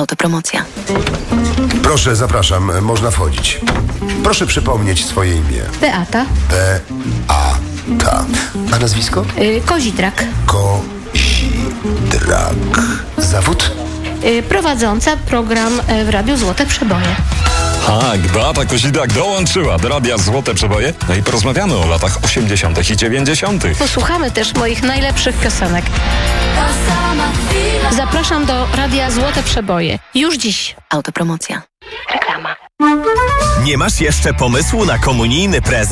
Autopromocja. Proszę, zapraszam, można wchodzić. Proszę przypomnieć swoje imię. Beata. Beata. A nazwisko? Kozidrak. Kozidrak. Zawód? Prowadząca program w Radiu Złote Przeboje. Tak, Beata Kozidrak dołączyła do Radia Złote Przeboje. No i porozmawiamy o latach 80. i 90. Posłuchamy też moich najlepszych piosenek. Zapraszam do Radia Złote Przeboje. Już dziś. Autopromocja. Reklama. Nie masz jeszcze pomysłu na komunijny prezent?